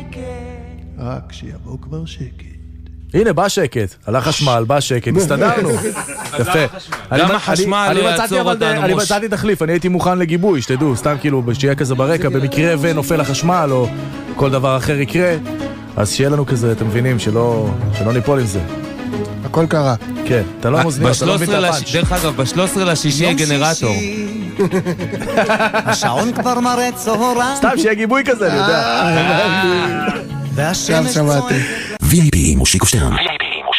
רק שיבוא כבר שקט. הנה, בא שקט, הלך חשמל, בא שקט, הסתדרנו. יפה. גם החשמל לא יעצור אותנו. אני מצאתי תחליף, אני הייתי מוכן לגיבוי, שתדעו, סתם כאילו, שיהיה כזה ברקע, במקרה ונופל החשמל, או כל דבר אחר יקרה, אז שיהיה לנו כזה, אתם מבינים, שלא ניפול עם זה. הכל קרה. כן, אתה לא מוזניות, אתה לא מבין את הפאנץ'. דרך אגב, ב-13 יהיה גנרטור. השעון כבר מראה צהריים. סתם שיהיה גיבוי כזה, אני יודע. והשמש שמעתי. צועקת. VIP מושיקו שטרן.